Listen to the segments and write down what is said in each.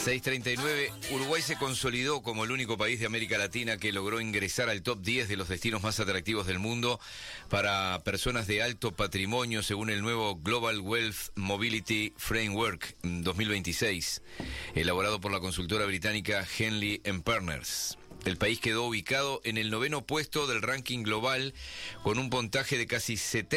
6:39, Uruguay se consolidó como el único país de América Latina que logró ingresar al top 10 de los destinos más atractivos del mundo para personas de alto patrimonio, según el nuevo Global Wealth Mobility Framework 2026, elaborado por la consultora británica Henley & Partners. El país quedó ubicado en el 9º puesto del ranking global con un puntaje de casi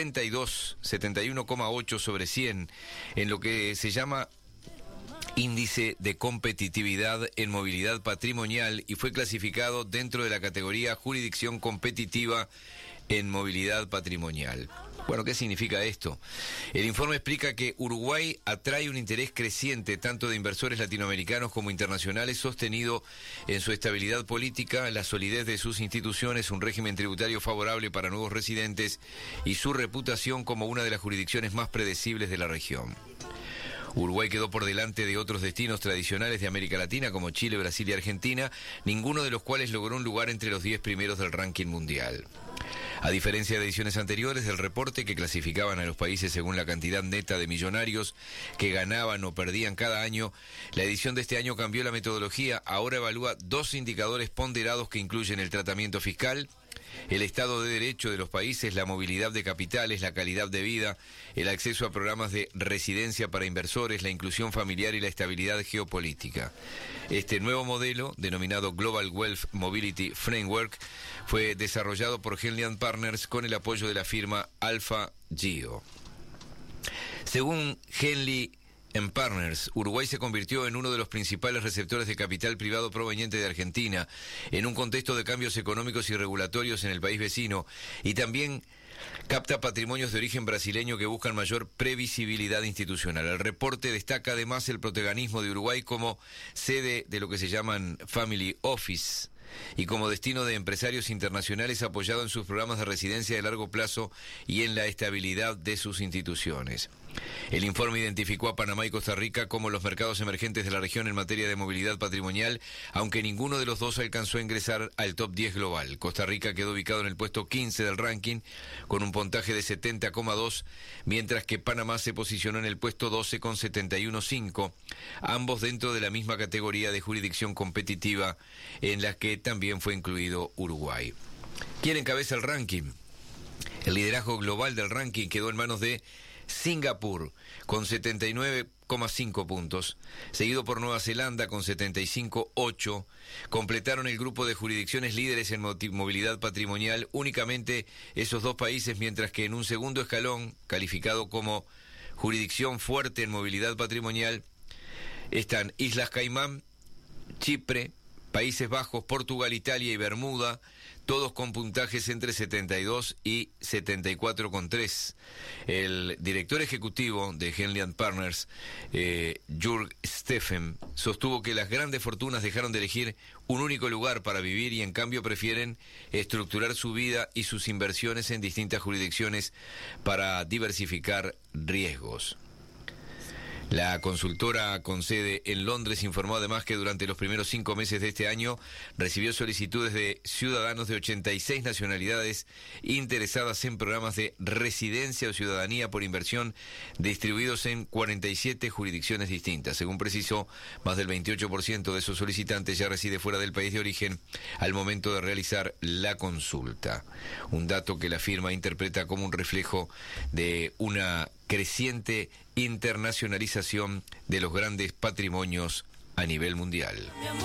71,8 sobre 100, en lo que se llama Índice de Competitividad en Movilidad Patrimonial, y fue clasificado dentro de la categoría Jurisdicción Competitiva en Movilidad Patrimonial. Bueno, ¿qué significa esto? El informe explica que Uruguay atrae un interés creciente tanto de inversores latinoamericanos como internacionales, sostenido en su estabilidad política, la solidez de sus instituciones, un régimen tributario favorable para nuevos residentes y su reputación como una de las jurisdicciones más predecibles de la región. Uruguay quedó por delante de otros destinos tradicionales de América Latina como Chile, Brasil y Argentina, ninguno de los cuales logró un lugar entre los 10 primeros del ranking mundial. A diferencia de ediciones anteriores del reporte, que clasificaban a los países según la cantidad neta de millonarios que ganaban o perdían cada año, la edición de este año cambió la metodología. Ahora evalúa 2 indicadores ponderados que incluyen el tratamiento fiscal, el Estado de Derecho de los países, la movilidad de capitales, la calidad de vida, el acceso a programas de residencia para inversores, la inclusión familiar y la estabilidad geopolítica. Este nuevo modelo, denominado Global Wealth Mobility Framework, fue desarrollado por Henley & Partners con el apoyo de la firma Alpha Geo. Según Henley & Partners, Uruguay se convirtió en uno de los principales receptores de capital privado proveniente de Argentina, en un contexto de cambios económicos y regulatorios en el país vecino, y también capta patrimonios de origen brasileño que buscan mayor previsibilidad institucional. El reporte destaca además el protagonismo de Uruguay como sede de lo que se llaman Family Office y como destino de empresarios internacionales, apoyado en sus programas de residencia de largo plazo y en la estabilidad de sus instituciones. El informe identificó a Panamá y Costa Rica como los mercados emergentes de la región en materia de movilidad patrimonial, aunque ninguno de los dos alcanzó a ingresar al top 10 global. Costa Rica quedó ubicado en el puesto 15 del ranking con un puntaje de 70,2, mientras que Panamá se posicionó en el puesto 12 con 71,5, ambos dentro de la misma categoría de jurisdicción competitiva en la que también fue incluido Uruguay. ¿Quién encabeza el ranking? El liderazgo global del ranking quedó en manos de Singapur con 79,5 puntos, seguido por Nueva Zelanda con 75,8. Completaron el grupo de jurisdicciones líderes en movilidad patrimonial únicamente esos 2 países, mientras que en un segundo escalón, calificado como jurisdicción fuerte en movilidad patrimonial, están Islas Caimán, Chipre, Países Bajos, Portugal, Italia y Bermuda, todos con puntajes entre 72 y 74,3. El director ejecutivo de Henley & Partners, Jörg Steffen, sostuvo que las grandes fortunas dejaron de elegir un único lugar para vivir y en cambio prefieren estructurar su vida y sus inversiones en distintas jurisdicciones para diversificar riesgos. La consultora con sede en Londres informó además que durante los primeros 5 meses de este año recibió solicitudes de ciudadanos de 86 nacionalidades interesadas en programas de residencia o ciudadanía por inversión distribuidos en 47 jurisdicciones distintas. Según precisó, más del 28% de esos solicitantes ya reside fuera del país de origen al momento de realizar la consulta. Un dato que la firma interpreta como un reflejo de una creciente internacionalización de los grandes patrimonios a nivel mundial.